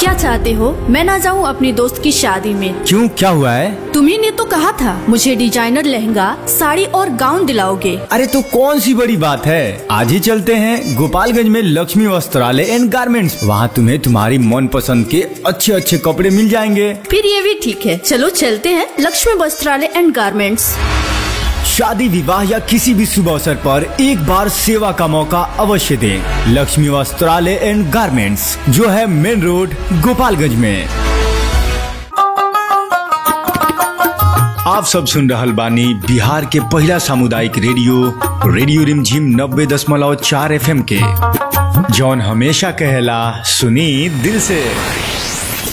क्या चाहते हो, मैं ना जाऊँ अपनी दोस्त की शादी में? क्यों, क्या हुआ है? तुम्ही ने तो कहा था मुझे डिजाइनर लहंगा, साड़ी और गाउन दिलाओगे। अरे तो कौन सी बड़ी बात है, आज ही चलते हैं गोपालगंज में लक्ष्मी वस्त्रालय एंड गारमेंट्स। वहाँ तुम्हें तुम्हारी मन पसंद के अच्छे अच्छे कपड़े मिल जाएंगे। फिर ये भी ठीक है, चलो चलते हैं लक्ष्मी वस्त्रालय एंड गारमेंट्स। शादी, विवाह या किसी भी शुभ अवसर पर एक बार सेवा का मौका अवश्य दें। लक्ष्मी वस्त्रालय एंड गारमेंट्स, जो है मेन रोड गोपालगंज में। आप सब सुन रहल बानी बिहार के पहला सामुदायिक रेडियो रिमझिम 90.4 FM के, जौन हमेशा कहेला सुनी दिल से।